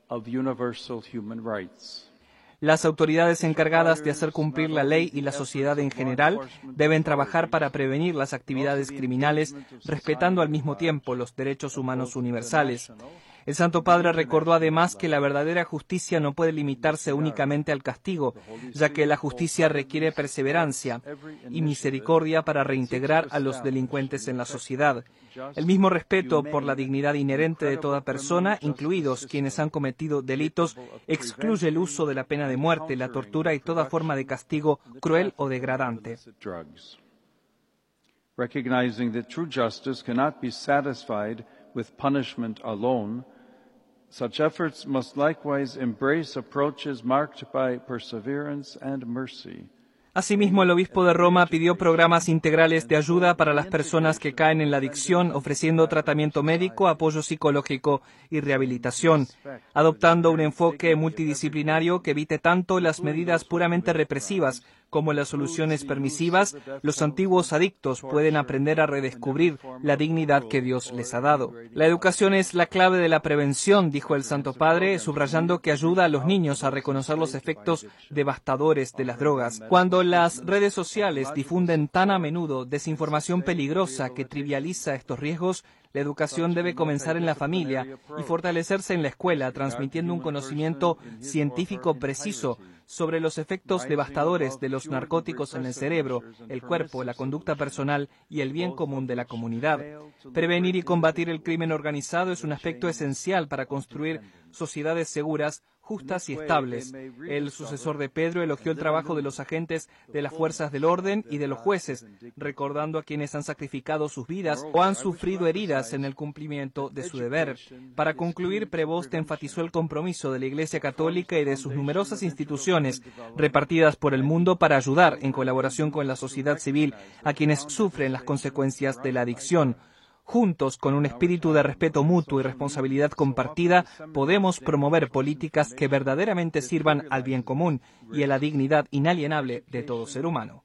of universal human rights. Las autoridades encargadas de hacer cumplir la ley y la sociedad en general deben trabajar para prevenir las actividades criminales, respetando al mismo tiempo los derechos humanos universales. El Santo Padre recordó además que la verdadera justicia no puede limitarse únicamente al castigo, ya que la justicia requiere perseverancia y misericordia para reintegrar a los delincuentes en la sociedad. El mismo respeto por la dignidad inherente de toda persona, incluidos quienes han cometido delitos, excluye el uso de la pena de muerte, la tortura y toda forma de castigo cruel o degradante. Recognizing that true justice cannot be satisfied with punishment alone, such efforts must likewise embrace approaches marked by perseverance and mercy. Asimismo, el obispo de Roma pidió programas integrales de ayuda para las personas que caen en la adicción, ofreciendo tratamiento médico, apoyo psicológico y rehabilitación, adoptando un enfoque multidisciplinario que evite tanto las medidas puramente represivas como las soluciones permisivas. Los antiguos adictos pueden aprender a redescubrir la dignidad que Dios les ha dado. La educación es la clave de la prevención, dijo el Santo Padre, subrayando que ayuda a los niños a reconocer los efectos devastadores de las drogas. Cuando las redes sociales difunden tan a menudo desinformación peligrosa que trivializa estos riesgos, la educación debe comenzar en la familia y fortalecerse en la escuela, transmitiendo un conocimiento científico preciso sobre los efectos devastadores de los narcóticos en el cerebro, el cuerpo, la conducta personal y el bien común de la comunidad. Prevenir y combatir el crimen organizado es un aspecto esencial para construir sociedades seguras, justas y estables. El sucesor de Pedro elogió el trabajo de los agentes de las fuerzas del orden y de los jueces, recordando a quienes han sacrificado sus vidas o han sufrido heridas en el cumplimiento de su deber. Para concluir, Prevost enfatizó el compromiso de la Iglesia Católica y de sus numerosas instituciones repartidas por el mundo para ayudar, en colaboración con la sociedad civil, a quienes sufren las consecuencias de la adicción. Juntos, con un espíritu de respeto mutuo y responsabilidad compartida, podemos promover políticas que verdaderamente sirvan al bien común y a la dignidad inalienable de todo ser humano.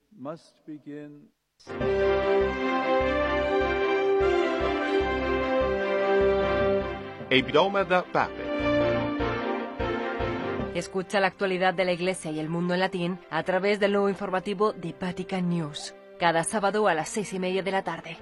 Escucha la actualidad de la Iglesia y el mundo en latín a través del nuevo informativo de Vatican News, cada sábado a las 6:30 de la tarde.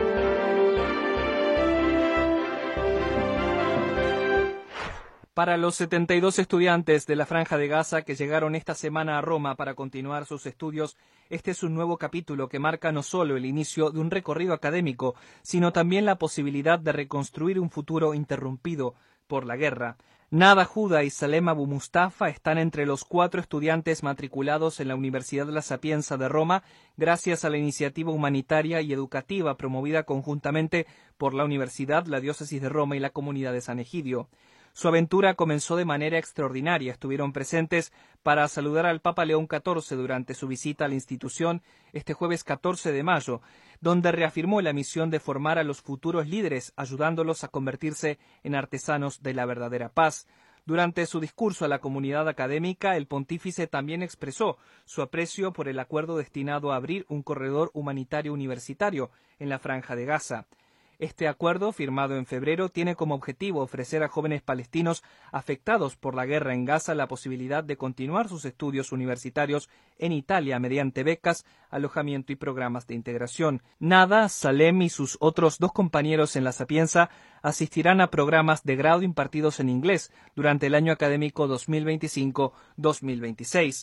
Para los 72 estudiantes de la Franja de Gaza que llegaron esta semana a Roma para continuar sus estudios, este es un nuevo capítulo que marca no solo el inicio de un recorrido académico, sino también la posibilidad de reconstruir un futuro interrumpido por la guerra. Nada Juda y Salem Abu Mustafa están entre los 4 estudiantes matriculados en la Universidad de La Sapienza de Roma, gracias a la iniciativa humanitaria y educativa promovida conjuntamente por la Universidad, la Diócesis de Roma y la Comunidad de San Egidio. Su aventura comenzó de manera extraordinaria. Estuvieron presentes para saludar al Papa León XIV durante su visita a la institución este jueves 14 de mayo, donde reafirmó la misión de formar a los futuros líderes, ayudándolos a convertirse en artesanos de la verdadera paz. Durante su discurso a la comunidad académica, el pontífice también expresó su aprecio por el acuerdo destinado a abrir un corredor humanitario universitario en la Franja de Gaza. Este acuerdo, firmado en febrero, tiene como objetivo ofrecer a jóvenes palestinos afectados por la guerra en Gaza la posibilidad de continuar sus estudios universitarios en Italia mediante becas, alojamiento y programas de integración. Nada, Salem y sus otros 2 compañeros en La Sapienza asistirán a programas de grado impartidos en inglés durante el año académico 2025-2026.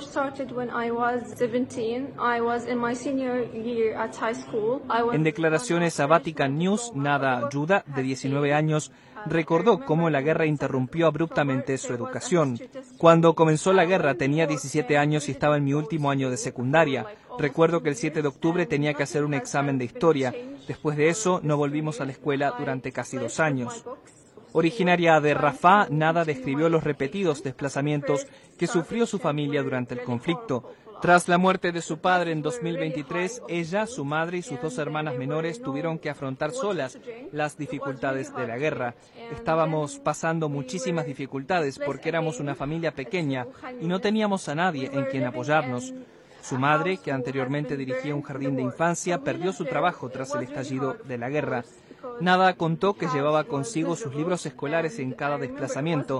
En declaraciones a Vatican News, Nada Juda, de 19 años, recordó cómo la guerra interrumpió abruptamente su educación. Cuando comenzó la guerra tenía 17 años y estaba en mi último año de secundaria. Recuerdo que el 7 de octubre tenía que hacer un examen de historia. Después de eso, no volvimos a la escuela durante casi 2 años. Originaria de Rafah, Nada describió los repetidos desplazamientos que sufrió su familia durante el conflicto. Tras la muerte de su padre en 2023, ella, su madre y sus 2 hermanas menores tuvieron que afrontar solas las dificultades de la guerra. Estábamos pasando muchísimas dificultades porque éramos una familia pequeña y no teníamos a nadie en quien apoyarnos. Su madre, que anteriormente dirigía un jardín de infancia, perdió su trabajo tras el estallido de la guerra. Nada contó que llevaba consigo sus libros escolares en cada desplazamiento